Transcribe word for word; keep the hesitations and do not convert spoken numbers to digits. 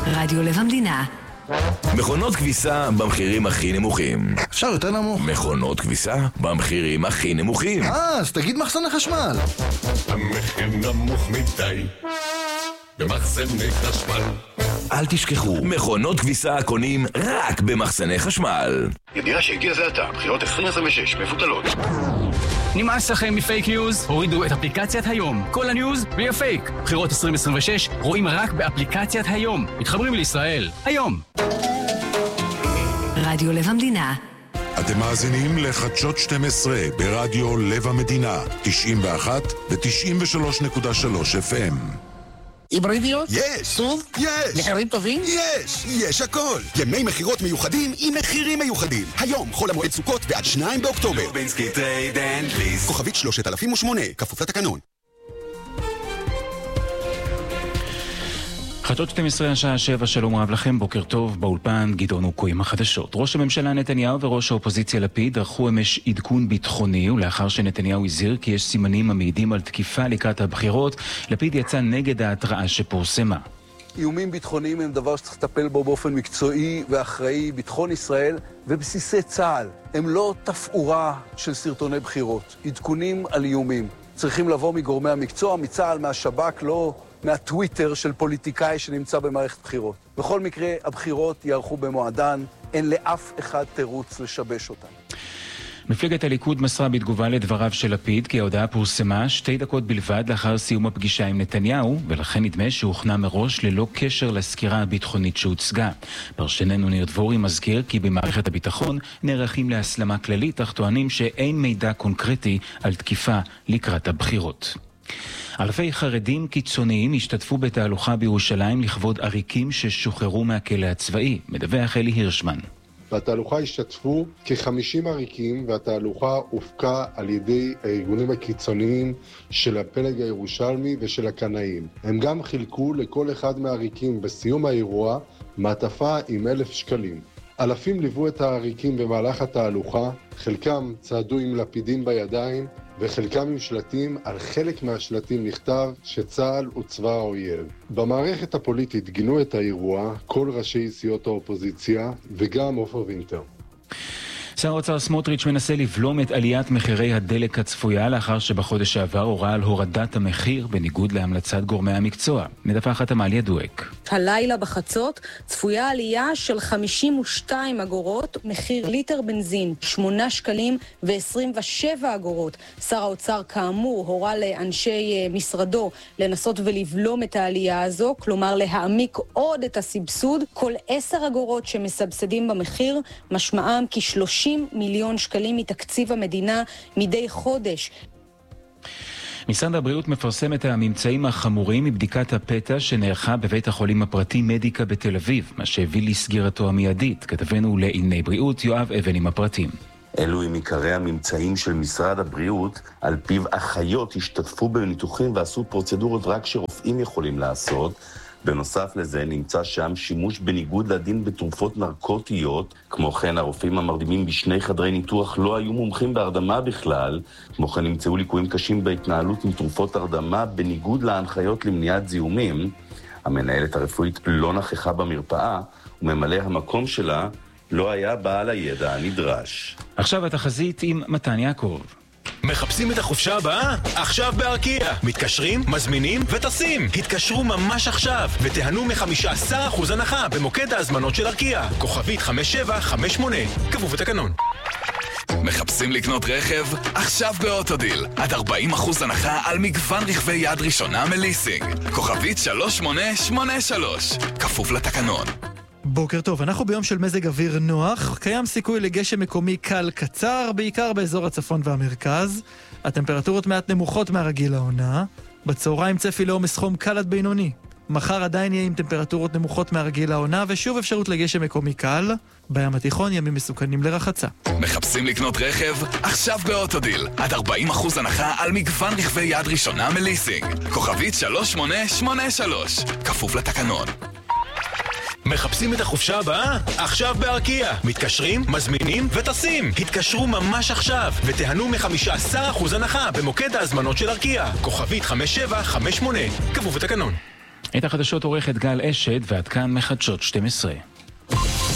רדיו לב המדינה. מכונות כביסה במחירים הכי נמוכים. אפשר יותר נמוך? מכונות כביסה במחירים הכי נמוכים. אה, אז תגיד מחסני חשמל. המחיר נמוך מדי במחסני חשמל. אל תשכחו, מכונות כביסה קונים רק במחסני חשמל. ידיעה שהגיע זה עתה, בחירות עשרים עשרים ושש מבוטלות. נמאס לכם מפייק ניוז? הורידו את אפליקציית היום. כל הניוז בלי הפייק. בחירות עשרים עשרים ושש רואים רק באפליקציית היום. מתחברים לישראל. היום. רדיו לב המדינה. אתם מאזינים לחדשות שתים עשרה ברדיו לב המדינה, תשעים ואחת ו-תשעים ושלוש נקודה שלוש אף אם. היברידיות? יש! טוב? יש! מחירים טובים? יש! יש הכל! ימי מחירות מיוחדים עם מחירים מיוחדים. היום חול המועד סוכות ועד שניים באוקטובר. לובינסקי טרייד אנד ליסט. כוכבית שלושת אלפים ושמונה, כפוף לתקנון. חדשות שתים עשרה השעה שבע, שלום רב לכם, בוקר טוב, באולפן גדעון אוקו עם החדשות. ראש הממשלה נתניהו וראש האופוזיציה לפיד ערכו אמש עדכון ביטחוני, ולאחר שנתניהו הזהיר כי יש סימנים המעידים על תקיפה לקראת הבחירות, לפיד יצא נגד ההתראה שפורסמה. איומים ביטחוניים הם דבר שצריך לטפל בו באופן מקצועי ואחראי. ביטחון ישראל ובסיסי צה"ל הם לא תפאורה של סרטוני בחירות. עדכונים על איומים צריכים לבוא מגורמי המקצוע, מצה"ל, מהשב"כ, לא מהטוויטר של פוליטיקאי שנמצא במערכת בחירות. בכל מקרה, הבחירות יערכו במועדן, אין לאף אחד תירוץ לשבש אותן. מפלגת הליכוד מסרה בתגובה לדבריו של לפיד כי ההודעה פורסמה שתי דקות בלבד לאחר סיום הפגישה עם נתניהו, ולכן נדמה שהוכנה מראש ללא קשר לסקירה הביטחונית שהוצגה. פרשננו ניר דבורי מזכיר כי במערכת הביטחון נערכים להסלמה כללית, אך טוענים שאין מידע קונקרטי על תקיפה לקראת הבחירות. אלפי חרדים קיצוניים השתתפו בתהלוכה בירושלים לכבוד עריקים ששוחררו מהכלא הצבאי, מדווח אלי הירשמן. בתהלוכה השתתפו כ-חמישים עריקים, והתהלוכה הופקה על ידי הארגונים הקיצוניים של הפלג הירושלמי ושל הקנאים. הם גם חילקו לכל אחד מהעריקים בסיום האירוע מעטפה עם אלף שקלים. אלפים ליוו את העריקים במהלך התהלוכה, חלקם צעדו עם לפידים בידיים וחלקם עם שלטים. על חלק מהשלטים נכתב שצה"ל הוא צבא האויב. במערכת הפוליטית גינו את האירוע כל ראשי סיעות האופוזיציה וגם עופר וינטר. שר האוצר סמוטריץ' מנסה לבלום את עליית מחירי הדלק הצפויה לאחר שבחודש שעבר הורה על הורדת המחיר בניגוד להמלצת גורמי המקצוע. מדווחת עמליה דואק. הלילה בחצות צפויה עלייה של חמישים ושתיים אגורות, מחיר ליטר בנזין שמונה שקלים ועשרים ושבע אגורות. שר האוצר כאמור הורה לאנשי משרדו לנסות ולבלום את העלייה הזו, כלומר להעמיק עוד את הסבסוד. כל עשר אגורות שמסבסדים במחיר משמעם כ-שלושים מיליון שקלים מתקציב המדינה מדי חודש. משרד הבריאות מפרסם את הממצאים החמורים מבדיקת הפתע שנערכה בבית החולים הפרטי מדיקה בתל אביב, מה שהביא לסגירתו המיידית. כתבנו לענייני בריאות יואב אבן עם הפרטים. אלו עם עיקרי הממצאים של משרד הבריאות, על פיו אחיות השתתפו בניתוחים ועשו פרוצדורות רק שרופאים יכולים לעשות. בנוסף לזה נמצא שם שימוש בניגוד לדין בתרופות נרקוטיות. כמו כן, הרופאים המרדימים בשני חדרי ניתוח לא היו מומחים בהרדמה בכלל. כמו כן נמצאו ליקויים קשים בהתנהלות עם תרופות הרדמה בניגוד להנחיות למניעת זיהומים. המנהלת הרפואית לא נכחה במרפאה, וממלא המקום שלה לא היה בעל הידע הנדרש. עכשיו התחזית עם מתן יעקב. מחפשים את החופשה הבאה? עכשיו בארקיע. מתקשרים, מזמינים וטסים. התקשרו ממש עכשיו ותיהנו מ-חמישה עשר אחוז הנחה במוקד ההזמנות של ארקיע. כוכבית חמש שבע חמש שמונה. כפוף לתקנון. מחפשים לקנות רכב? עכשיו באוטודיל. עד ארבעים אחוז הנחה על מגוון רכבי יד ראשונה מליסינג. כוכבית שלוש שמונה שמונה שלוש. כפוף לתקנון. בוקר טוב, אנחנו ביום של מזג אוויר נוח, קיים סיכוי לגשם מקומי קל קצר, בעיקר באזור הצפון והמרכז. הטמפרטורות מעט נמוכות מהרגיל לעונה. בצהריים צפי לעומס חום קל עד בינוני. מחר עדיין יהיה עם טמפרטורות נמוכות מהרגיל לעונה, ושוב אפשרות לגשם מקומי קל. בים התיכון ימים מסוכנים לרחצה. מחפשים לקנות רכב? עכשיו באוטודיל. עד ארבעים אחוז הנחה על מגוון רכבי יד ראשונה מליסינג. כוכבית שלוש שמונה שמונה שלוש. כפוף לתקנון. מחפשים את החופשה הבאה? עכשיו בארקיע. מתקשרים, מזמינים וטסים. התקשרו ממש עכשיו ותיהנו מ-חמישה עשר אחוז הנחה במוקד ההזמנות של ארקיע. כוכבית חמש שבע חמש שמונה. כפוף לתקנון. את החדשות עורכת גל אשד ועד כאן מחדשות שתים עשרה.